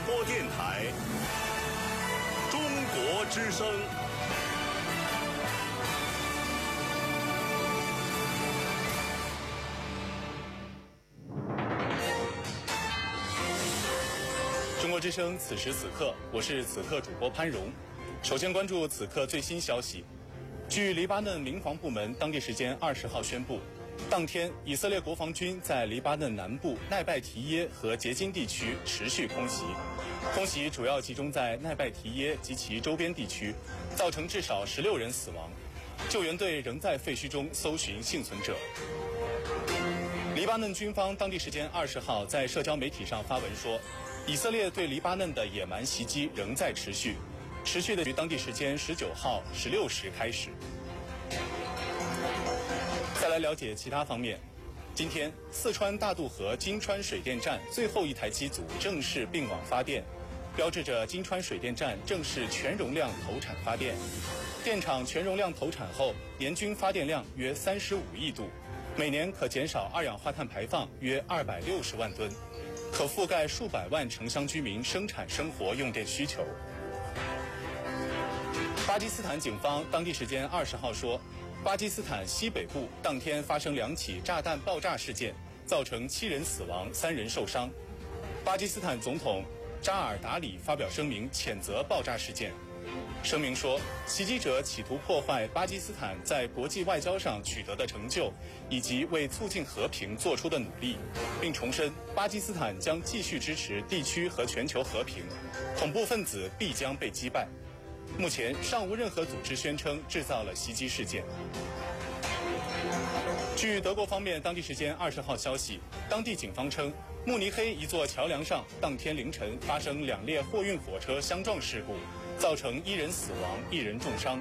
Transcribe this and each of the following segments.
播电台中国之声。中国之声，此时此刻，我是此刻主播潘荣。首先关注此刻最新消息。据黎巴嫩民防部门当地时间20号宣布，当天以色列国防军在黎巴嫩南部奈拜提耶和杰金地区持续空袭，空袭主要集中在奈拜提耶及其周边地区，造成至少16人死亡。救援队仍在废墟中搜寻幸存者。黎巴嫩军方当地时间20号在社交媒体上发文说，以色列对黎巴嫩的野蛮袭击仍在持续的于当地时间19号16时开始。再来了解其他方面。今天，四川大渡河金川水电站最后一台机组正式并网发电，标志着金川水电站正式全容量投产发电。电厂全容量投产后，年均发电量约35亿度，每年可减少二氧化碳排放约260万吨，可覆盖数百万城乡居民生产生活用电需求。巴基斯坦警方当地时间20号说，巴基斯坦西北部当天发生2起炸弹爆炸事件，造成7人死亡，3人受伤。巴基斯坦总统扎尔达里发表声明谴责爆炸事件。声明说，袭击者企图破坏巴基斯坦在国际外交上取得的成就，以及为促进和平做出的努力，并重申巴基斯坦将继续支持地区和全球和平，恐怖分子必将被击败。目前尚无任何组织宣称制造了袭击事件。据德国方面当地时间20号消息，当地警方称，慕尼黑一座桥梁上当天凌晨发生2列货运火车相撞事故，造成1人死亡，1人重伤。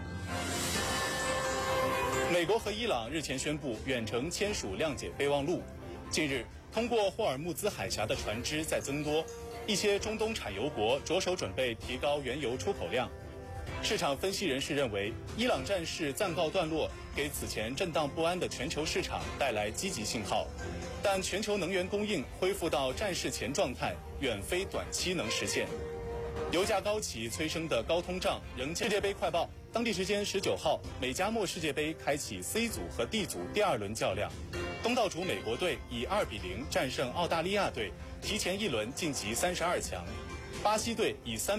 美国和伊朗日前宣布远程签署谅解备忘录。近日，通过霍尔木兹海峡的船只在增多，一些中东产油国着手准备提高原油出口量。市场分析人士认为，伊朗战事暂告段落，给此前震荡不安的全球市场带来积极信号，但全球能源供应恢复到战事前状态，远非短期能实现。油价高企催生的高通胀仍世界杯快报，当地时间19号，美加墨世界杯开启 C 组和 D 组第2轮较量，东道主美国队以2-0战胜澳大利亚队，提前1轮晋级32强，巴西队以3